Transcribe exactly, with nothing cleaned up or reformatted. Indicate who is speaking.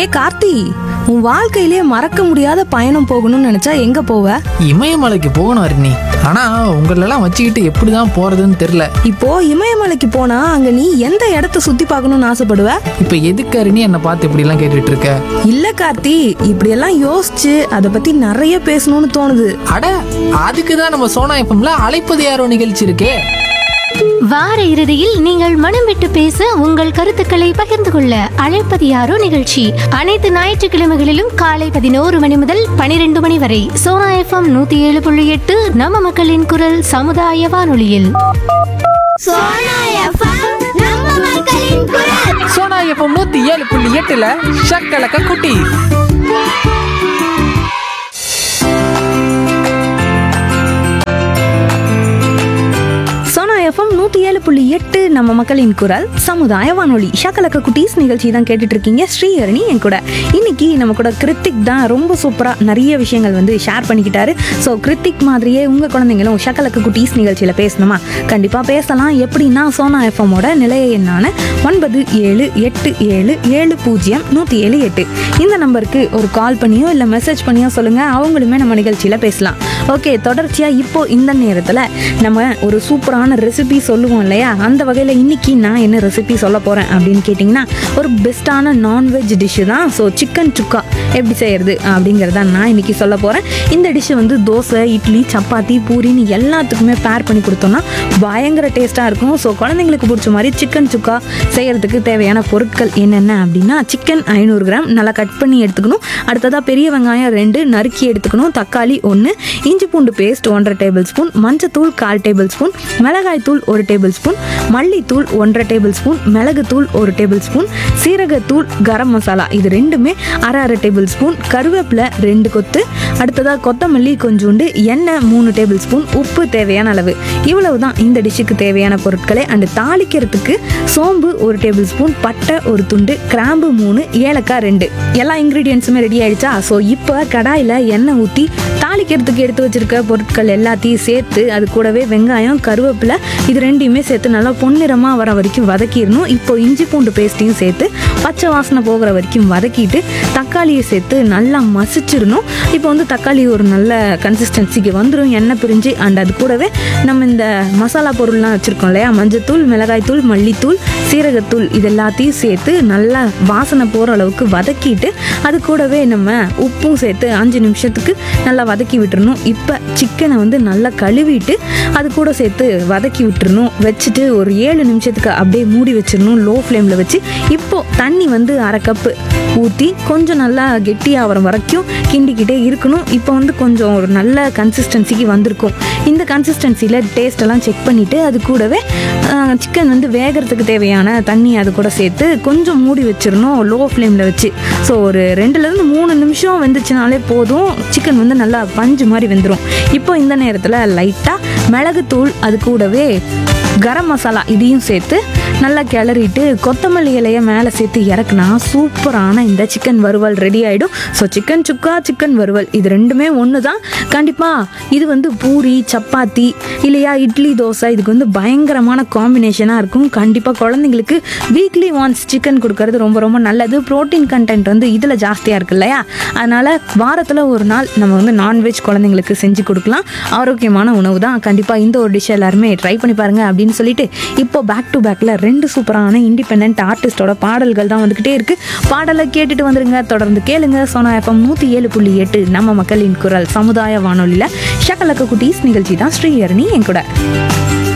Speaker 1: ஹே கார்த்தி, உன் வாழ்க்கையிலே மறக்க முடியாத பயணம் போகணும்னு நினைச்சா எங்க போவ?
Speaker 2: இமயமலைக்கு போகணும் அருணி. ஆனா உங்களெல்லாம் வச்சுக்கிட்டு எப்படிதான் போறதுன்னு தெரியல.
Speaker 1: இப்போ இமயமலைக்கு போனா அங்க நீ எந்த இடத்த சுத்தி பார்க்கணும்னு ஆசைப்படுவ?
Speaker 2: இப்ப எதுக்கு அருணி என்னை பார்த்து இப்படி எல்லாம் கேட்டுட்டு இருக்க?
Speaker 1: இல்ல கார்த்தி, இப்படியெல்லாம் யோசிச்சு அதை பத்தி நிறைய பேசணும்னு தோணுது.
Speaker 2: அட, அதுக்குதான் நம்ம சோனா எஃப்எம்ல அழைப்பது யாரோ நிகழ்ச்சி இருக்கே.
Speaker 3: வார இறுதியில் நீங்கள் மனம் விட்டு பேச உங்கள் கருத்துக்களை பகிர்ந்து கொள்ள அழைப்பது யாரோ நிகழ்ச்சி அனைத்து ஞாயிற்றுக்கிழமைகளிலும் காலை பதினோரு மணி முதல் பனிரெண்டு மணி வரை சோனா எஃப்எம் நூத்தி ஏழு புள்ளி எட்டு நம்ம மக்களின் குரல் சமுதாய வானொலியில்.
Speaker 2: சோனா எஃப்எம் நூத்தி ஏழு புள்ளி எட்டுல ஷக்கலக்க குட்டி.
Speaker 1: எஃப்எம் நூற்றி ஏழு புள்ளி எட்டு நம்ம மக்களின் குரல் சமுதாய வானொலி. ஷக்கலக்க குட்டீஸ் நிகழ்ச்சி தான் கேட்டுட்டு இருக்கீங்க. ஸ்ரீஹரணி என் கூட. இன்னைக்கு நம்ம கூட கிருத்திக் தான் ரொம்ப சூப்பராக நிறைய விஷயங்கள் வந்து ஷேர் பண்ணிக்கிட்டாரு. ஸோ கிருத்திக் மாதிரியே உங்கள் குழந்தைங்களும் ஷக்கலக்க குட்டீஸ் நிகழ்ச்சியில் பேசணுமா? கண்டிப்பாக பேசலாம். எப்படின்னா சோனா எஃப்எம்மோட நிலைய எண்ணான ஒன்பது ஏழு எட்டு ஏழு ஏழு பூஜ்ஜியம் நூற்றி ஏழு எட்டு இந்த நம்பருக்கு ஒரு கால் பண்ணியோ இல்லை மெசேஜ் பண்ணியோ சொல்லுங்கள். அவங்களுமே நம்ம நிகழ்ச்சியில் பேசலாம். ஓகே, தொடர்ச்சியாக இப்போ இந்த நேரத்தில் நம்ம ஒரு சூப்பரான ரெசிபி சொல்லுவோம் இல்லையா? அந்த வகையில் இன்னைக்கு நான் என்ன ரெசிபி சொல்ல போகிறேன் அப்படின்னு கேட்டிங்கன்னா, ஒரு பெஸ்ட்டான நான்வெஜ் டிஷ்ஷு தான். ஸோ சிக்கன் சுக்கா எப்படி செய்கிறது அப்படிங்கிறத நான் இன்னைக்கு சொல்ல போகிறேன். இந்த டிஷ்ஷு வந்து தோசை, இட்லி, சப்பாத்தி, பூரின்னு எல்லாத்துக்குமே பேர் பண்ணி கொடுத்தோன்னா பயங்கர டேஸ்ட்டாக இருக்கும். ஸோ குழந்தைங்களுக்கு பிடிச்ச மாதிரி சிக்கன் சுக்கா செய்கிறதுக்கு தேவையான பொருட்கள் என்னென்ன அப்படின்னா, சிக்கன் ஐநூறு கிராம் நல்லா கட் பண்ணி எடுத்துக்கணும். அடுத்ததாக பெரிய வெங்காயம் ரெண்டு நறுக்கி எடுத்துக்கணும். தக்காளி ஒன்று, இஞ்சி பூண்டு பேஸ்ட் ஒன்றரை டேபிள் ஸ்பூன், மஞ்சத்தூள் கால் டேபிள் ஸ்பூன், மிளகாய் தூள் ஒரு டேபிள் ஸ்பூன், மல்லித்தூள் ஒன்றரை டேபிள் ஸ்பூன், மிளகுத்தூள் ஒரு டேபிள் ஸ்பூன், சீரகத்தூள், கரம் மசாலா இது ரெண்டுமே அரை அரை டேபிள் ஸ்பூன், கருவேப்பிலை ரெண்டு கொத்து, அடுத்ததாக கொத்தமல்லி கொஞ்சோண்டு, எண்ணெய் மூணு டேபிள் ஸ்பூன், உப்பு தேவையான அளவு. இவ்வளவு தான் இந்த டிஷ்ஷுக்கு தேவையான பொருட்களே. அண்டு தாளிக்கிறதுக்கு சோம்பு ஒரு டேபிள் ஸ்பூன், பட்டை ஒரு துண்டு, கிராம்பு மூணு, ஏலக்காய் ரெண்டு. எல்லா இன்க்ரீடியன்ஸுமே ரெடி ஆயிடுச்சா? ஸோ இப்போ கடாயில் எண்ணெய் ஊற்றி தாளிக்கிறதுக்கு எடுத்து வச்சிருக்க பொருட்கள் எல்லாத்தையும் சேர்த்து அது கூடவே வெங்காயம், கருவேப்பிலை இது ரெண்டையுமே சேர்த்து நல்லா பொன்னிறமாக வர வரைக்கும் வதக்கிடணும். இப்போ இஞ்சி பூண்டு பேஸ்ட்டையும் சேர்த்து பச்சை வாசனை போகிற வரைக்கும் வதக்கிட்டு தக்காளியை சேர்த்து நல்லா மசிச்சிடணும். இப்போ வந்து தக்காளி ஒரு நல்ல கன்சிஸ்டன்சிக்கு வந்துடும், எண்ணெய் பிரிஞ்சு. அண்ட் அது கூடவே நம்ம இந்த மசாலா பொருள்லாம் வச்சுருக்கோம் இல்லையா? மஞ்சத்தூள், மிளகாய்த்தூள், மல்லித்தூள், சீரகத்தூள் இது எல்லாத்தையும் சேர்த்து நல்லா வாசனை போகிற அளவுக்கு வதக்கிட்டு அது கூடவே நம்ம உப்பும் சேர்த்து அஞ்சு நிமிஷத்துக்கு நல்லா வதக்கி விட்டுறணும். இப்போ சிக்கனை வந்து நல்லா கழுவிட்டு அது கூட சேர்த்து வதக்கி விட்டுறணும். வச்சுட்டு ஒரு ஏழு நிமிஷத்துக்கு அப்படியே மூடி வச்சிடணும் லோ ஃப்ளேமில் வச்சு. இப்போது தண்ணி வந்து அரை கப்பு ஊற்றி கொஞ்சம் நல்லா கெட்டியாகிற வரைக்கும் கிண்டிக்கிட்டே இருக்கணும். இப்போ வந்து கொஞ்சம் ஒரு நல்ல கன்சிஸ்டன்சிக்கு வந்திருக்கும். இந்த கன்சிஸ்டன்சியில் டேஸ்ட்டெல்லாம் செக் பண்ணிவிட்டு அது கூடவே சிக்கன் வந்து வேகிறதுக்கு தேவையான தண்ணி அது கூட சேர்த்து கொஞ்சம் மூடி வச்சிடணும் லோ ஃப்ளேமில் வச்சு. ஸோ ஒரு ரெண்டுலேருந்து மூணு நிமிஷம் வெந்துச்சுனாலே போதும், சிக்கன் வந்து நல்லா பஞ்சு மாதிரி வெந்துடும். இப்போ இந்த நேரத்தில் லைட்டாக மிளகுத்தூள் அது கூடவே கரம் மசாலா இதையும் சேர்த்து நல்லா கிளறிட்டு கொத்தமல்லி இலையை மேலே சேர்த்து இறக்குனா சூப்பரான இந்த சிக்கன் வறுவல் ரெடி ஆகிடும். ஸோ சிக்கன் சுக்கா, சிக்கன் வறுவல் இது ரெண்டுமே ஒன்று தான். கண்டிப்பாக இது வந்து பூரி, சப்பாத்தி இல்லையா இட்லி, தோசை இதுக்கு வந்து பயங்கரமான காம்பினேஷனாக இருக்கும். கண்டிப்பாக குழந்தைங்களுக்கு வீக்லி ஒன்ஸ் சிக்கன் கொடுக்கறது ரொம்ப ரொம்ப நல்லது. ப்ரோட்டீன் கண்டென்ட் வந்து இதில் ஜாஸ்தியாக இருக்கு இல்லையா? அதனால் வாரத்தில் ஒரு நாள் நம்ம வந்து நான்வெஜ் குழந்தைங்களுக்கு செஞ்சு கொடுக்கலாம். ஆரோக்கியமான உணவு தான். கண்டிப்பாக இந்த ஒரு டிஷ் எல்லாருமே ட்ரை பண்ணி பாருங்கள் அப்படின்னு சொல்லிட்டு இப்போ பேக் டு பேக்கில் ரெண்டு சூப்பரான இண்டிபெண்டன்ட் ஆர்டிஸ்டோட பாடல்கள் தான் வந்துக்கிட்டே இருக்கு. பாடலை கேட்டுட்டு வந்துருங்க. தொடர்ந்து கேளுங்க. சோனா எஃப்எம் நூற்றி ஏழு புள்ளி எட்டு நம்ம மக்களின் குரல் சமுதாய வானொலியில் ஷக்கலக்க குட்டீஸ் நிகழ்ச்சி தான். ஸ்ரீஹரணி என் கூட.